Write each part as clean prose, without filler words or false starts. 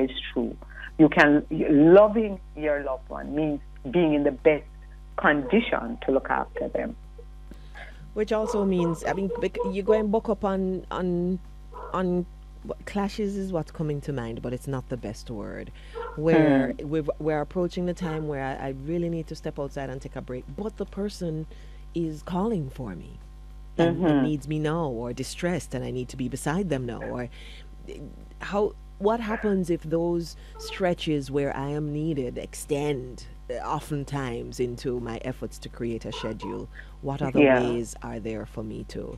is true. Loving your loved one means being in the best condition to look after them. Which also means, I mean, you're going book up on clashes is what's coming to mind, but it's not the best word. Where we're approaching the time where I really need to step outside and take a break, but the person is calling for me and needs me now, or distressed and I need to be beside them now, or what happens if those stretches where I am needed extend oftentimes into my efforts to create a schedule? What other ways are there for me to?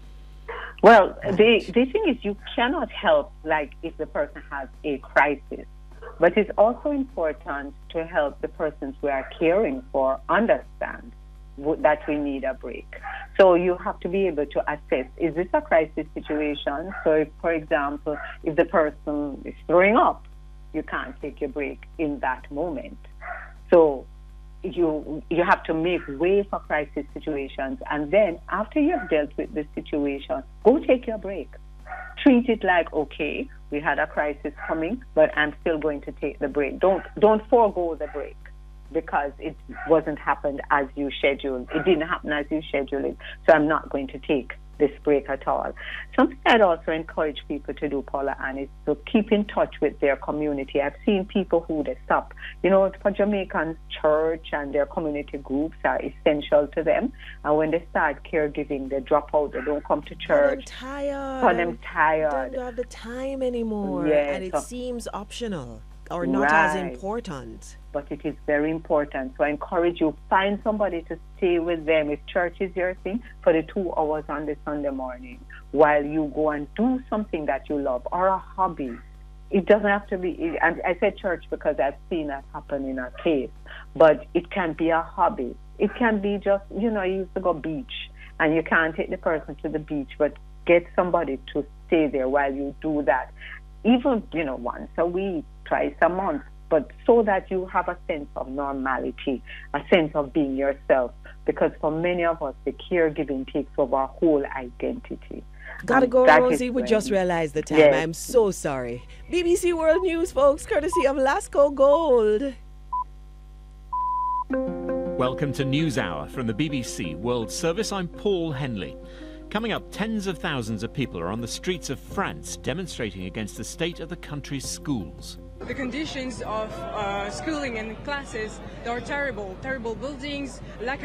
Well, the thing is, you cannot help, like, if the person has a crisis, but it's also important to help the persons we are caring for understand that we need a break. So you have to be able to assess, is this a crisis situation? So if, for example, if the person is throwing up, you can't take your break in that moment. So you have to make way for crisis situations, and then after you've dealt with the situation, go take your break. Treat it like, okay, we had a crisis coming, but I'm still going to take the break. Don't forego the break because it wasn't happened as you scheduled. It didn't happen as you scheduled it, so I'm not going to take this break at all. Something I'd also encourage people to do, Paula Ann, is to keep in touch with their community. I've seen people who they stop. You know, for Jamaicans, church and their community groups are essential to them. And when they start caregiving, they drop out. They don't come to church. For them tired. They don't have the time anymore. Yes. And it seems optional or not as important. But it is very important. So I encourage you, find somebody to stay with them. If church is your thing, for the 2 hours on the Sunday morning, while you go and do something that you love, or a hobby. It doesn't have to be, and I said church because I've seen that happen in a case, but it can be a hobby. It can be just, you used to go beach, and you can't take the person to the beach, but get somebody to stay there while you do that. Even, once a week, twice a month, but so that you have a sense of normality, a sense of being yourself. Because for many of us, the caregiving takes over our whole identity. Gotta go, Rosie. We just realized the time. Yes. I'm so sorry. BBC World News, folks, courtesy of Lasco Gold. Welcome to NewsHour from the BBC World Service. I'm Paul Henley. Coming up, tens of thousands of people are on the streets of France demonstrating against the state of the country's schools. The conditions of schooling and classes, they are terrible. Terrible buildings, lack